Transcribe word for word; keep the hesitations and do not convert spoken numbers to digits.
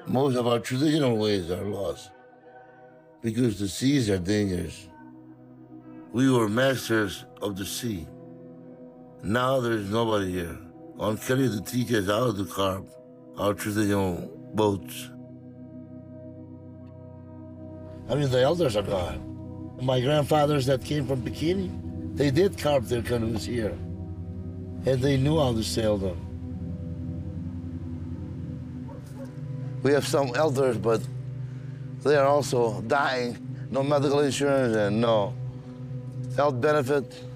Most of our traditional ways are lost because the seas are dangerous. We were masters of the sea. Now there's nobody here on Kelly to teach us how to carve our traditional boats. I mean, the elders are gone. My grandfathers that came from Bikini, they did carve their canoes here. And they knew how to sail them. We have some elders, but they are also dying. No medical insurance and no health benefit.